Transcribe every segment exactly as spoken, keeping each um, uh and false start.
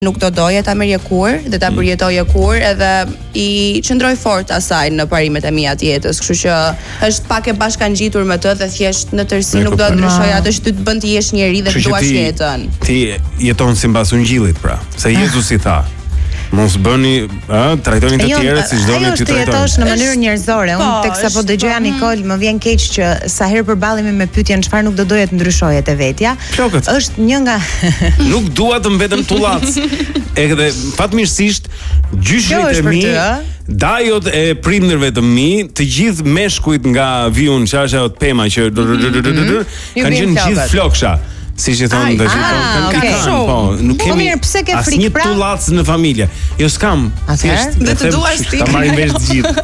nuk do doja ta merrje kur dhe ta përjetoja kur, edhe i qëndroj fort asaj në parimet e mia të jetës, kështu që është pak e bashkangjitur me të dhe thjesht në tërësi nuk do të ndryshoj atë që ty të bën të jesh njeri dhe të duash jetën. Ti jeton sipas ungjillit pra, se Jezusi tha mos bëni, ë, trajtoni të tjerët siç doni ti trajtoni. Ajo është jetosh në mënyrë njerëzore. Unë teksa po dëgjoja Nikol, më vjen keq që sa herë përballemi me pyetjen çfarë nuk do doja të ndryshoje te vetja. Është një nga Nuk dua të mbetem tullac. Edhe fatmirësisht gjyshrit e mi, dajot e prindërve të mi, të gjithë meshkujt nga viun Qasha o Pema që kanë qenë gjithë flokësha. Si që thonë dhe që thonë, kanë kanë, po, nuk kemi asë një tullac në familje. Jo s'kam, thjesht, dhe të duash ti. Ta marrim vesh të gjithë.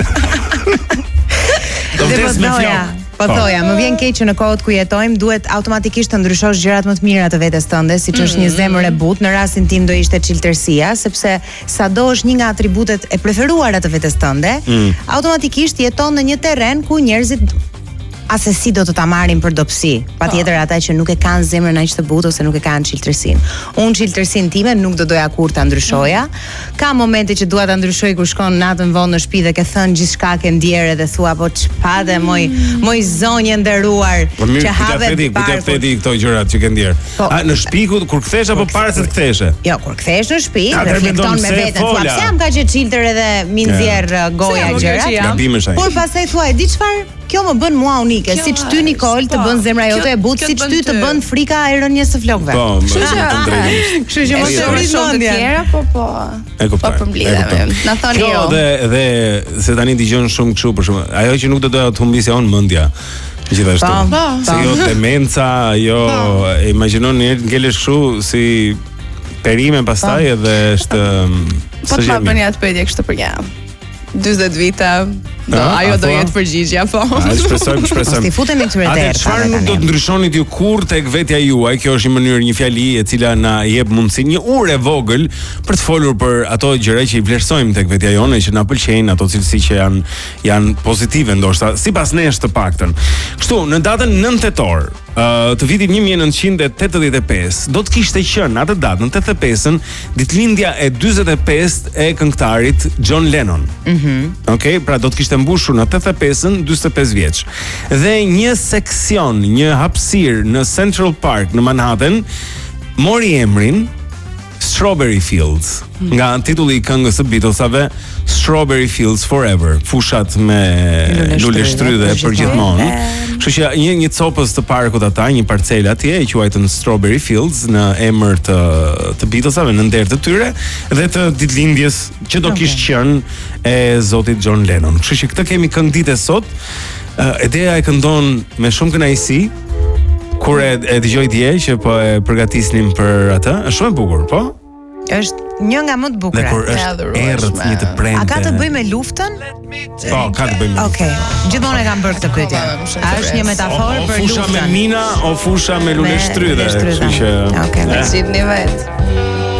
Do vdes me flok. Po thoja, më vjen keq që në kohët ku jetojmë duhet automatikisht të ndryshosh gjërat më të mira të vetes tënde, siç është një zemër e butë, në rastin tim do ishte çiltërsia, sepse sado është një nga atributet e preferuara të vetes tënde, automatikisht jeton në një terren ku njerëzit asesi do të ta marrin për dobësi. Patjetër ata që nuk e kanë zemrën aq të butë ose nuk e kanë çiltërsinë. Unë çiltërsinë time nuk do doja kur ta ndryshoja. Ka momente që dua ta ndryshoj kur shkon natën vonë në shtëpi dhe ke thënë gjithçka ke ndjerë dhe thua po ç'pate moj moj zonjë nderuar që have të parë. Ku ti këto gjërat që ke ndjerë? A në shtëpi kur kthesh apo para se të kthesh? Jo, kur kthesh në shtëpi, reflekton me veten, thua pse jam kaq e çiltër edhe mi nxjerr goja gjërat. Por pastaj thua, di çfarë? Kjo më bën mua unike, siç ty Nikol të bën zemra jote e butë, siç ty të bën frika e rënies së flokëve. Po, kështu që kështu që mos e rrit mendjen. Tjera, po po. E kuptoj. Po përmbledhem. Na thoni jo. Jo, dhe dhe se tani dëgjon shumë kështu për shkak. Ajo që nuk do doja të humbisja on mendja. Gjithashtu. Se jo demenca, jo imagjinoni ngelesh kështu si perime pastaj edhe është po ta bëni atë pyetje kështu për jam. dyzet vite. Do, ajo do jetë përgjigjja, po. Shpresojmë, shpresojmë. Ti futemi këtyre derë. Atë çfarë nuk do të ndryshonit ju kur tek vetja juaj, kjo është një mënyrë, një fjali e cila na jep mundësi, një urë e vogël për të folur për ato gjëra që i vlerësojmë tek vetja jone, që na pëlqejnë, ato cilësi që janë janë pozitive ndoshta, sipas nesh të paktën. Kështu, në datën nëntë tetor Uh, të vitit një mijë e nëntëqind e tetëdhjetë e pesë do të kishte qenë atë datë në tetëdhjetë e pesën ditëlindja e dyzet e pesë e këngëtarit John Lennon. Mhm. Okej, pra do të kishte mbushur në tetëdhjetë e pesën dyzet e pesë vjeç. Dhe një seksion, një hapësirë në Central Park në Manhattan mori emrin Strawberry Fields, nga titulli i këngës së Beatlesave Strawberry Fields Forever, fushat me lule shtrydhe për gjithmonë. Kështu që një një copës të parkut ata, një parcelë atje e quajtën Strawberry Fields në emër të të Beatlesave në nder të tyre dhe të ditëlindjes që do kishte qenë e zotit John Lennon. Kështu që këtë kemi këngë ditë sot. Ideja e këndon me shumë kënaqësi. Kur e, e dëgjoj dje që po e përgatisnim për atë, është shumë e bukur, po? Është një nga më të bukura. Dhe kur është errët një të premte. A ka të bëjë me luftën? Po, ka të bëjë me luftën. Okej. Gjithmonë e kam bërë këtë pyetje. A është një metaforë për luftën? O fusha me mina, o fusha me lule shtrydhe, kështu që. Okej. Zgjidhni vet.